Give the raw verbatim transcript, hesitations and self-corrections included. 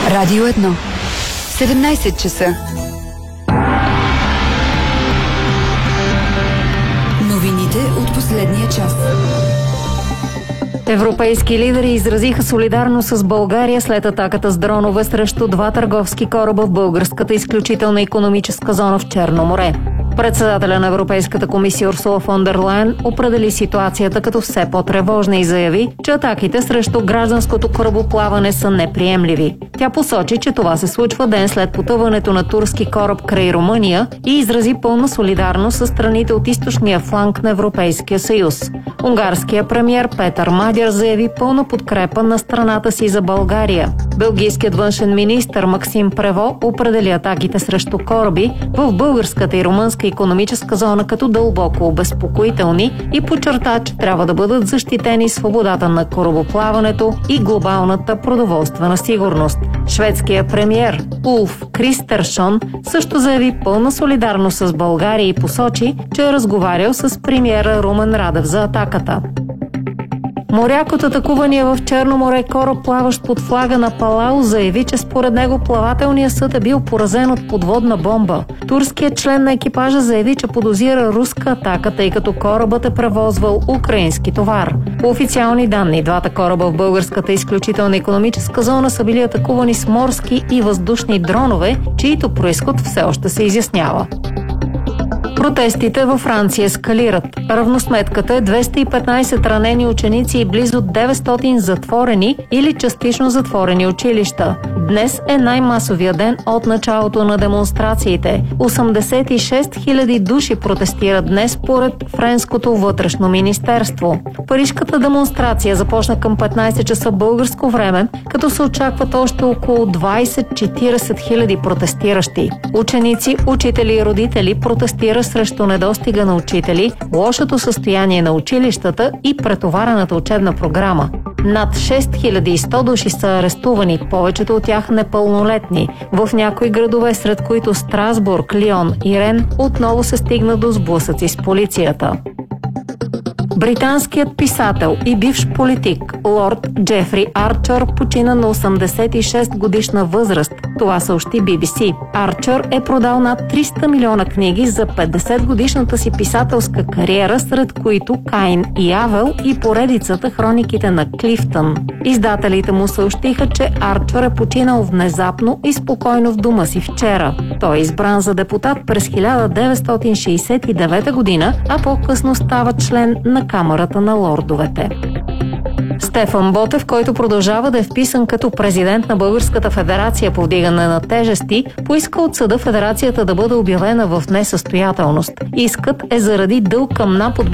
Радио едно. седемнайсет часа. Новините от последния час. Европейски лидери изразиха солидарност с България след атаката с дронове срещу два търговски кораба в българската изключителна икономическа зона в Черно море. Председателя на Европейската комисия Урсула фон дер Лайен определи ситуацията като все по-тревожна и заяви, че атаките срещу гражданското корабоплаване са неприемливи. Тя посочи, че това се случва ден след потъването на турски кораб край Румъния и изрази пълна солидарност с страните от източния фланг на Европейския съюз. Унгарският премиер Петър Мадяр заяви пълна подкрепа на страната си за България. Белгийският външен министър Максим Прево определи атаките срещу кораби в българската и румънска икономическа зона като дълбоко обезпокоителни и подчерта, че трябва да бъдат защитени свободата на корабоплаването и глобалната продоволствена сигурност. Шведският премиер Улф Кристерсон също заяви пълна солидарност с България и посочи, че е разговарял с премиера Румен Радев за атаката. Моряк от атакувания в Черно море кораб, плаващ под флага на Палау, заяви, че според него плавателният съд е бил поразен от подводна бомба. Турският член на екипажа заяви, че подозира руска атака, тъй като корабът е превозвал украински товар. По официални данни, двата кораба в българската изключителна икономическа зона са били атакувани с морски и въздушни дронове, чието произход все още се изяснява. Протестите във Франция ескалират. Равносметката е двеста и петнайсет ранени ученици и близо деветстотин затворени или частично затворени училища. Днес е най-масовия ден от началото на демонстрациите. осемдесет и шест хиляди души протестират днес според френското вътрешно министерство. Парижката демонстрация започна към петнайсет часа българско време, като се очакват още около двайсет до четирийсет хиляди протестиращи. Ученици, учители и родители протестират срещу недостига на учители, лошото състояние на училищата и претоварената учебна програма. Над шест хиляди и сто души са арестувани, повечето от тях непълнолетни. В някои градове, сред които Страсбург, Лион и Рен, отново се стигна до сблъсъци с полицията. Британският писател и бивш политик лорд Джефри Арчър почина на осемдесет и шест годишна възраст. Това съобщи Би Би Си. Арчър е продал над триста милиона книги за петдесет годишната си писателска кариера, сред които Каин и Авел и поредицата Хрониките на Клифтън. Издателите му съобщиха, че Арчър е починал внезапно и спокойно в дома си вчера. Той е избран за депутат през хиляда деветстотин шейсет и девета година, а по-късно става член на Камарата на лордовете. Стефан Ботев, който продължава да е вписан като президент на Българската федерация по вдигане на тежести, поиска от съда федерацията да бъде обявена в несъстоятелност. Искът е заради дълг към НАП от